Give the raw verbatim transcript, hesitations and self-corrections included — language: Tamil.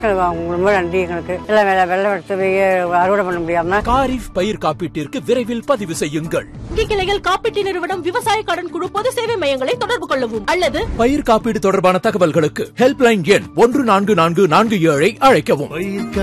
ரொம்ப நன்றி. எங்களுக்கு எல்லாம் வெள்ள வெள்ளம் எடுத்து போய் அறுவடை பண்ண முடியாம காரிஃப் பயிர் காப்பீட்டிற்கு விரைவில் பதிவு செய்யுங்கள். கிளைகள் காப்பீட்டு நிறுவனம் விவசாய கடன் குழு பொது சேவை மையங்களை தொடர்பு கொள்ளவும் அல்லது பயிர் காப்பீடு தொடர்பான தகவல்களுக்கு ஹெல்ப்லைன் எண் ஒன்று நான்கு நான்கு நான்கு ஏழை அழைக்கவும்.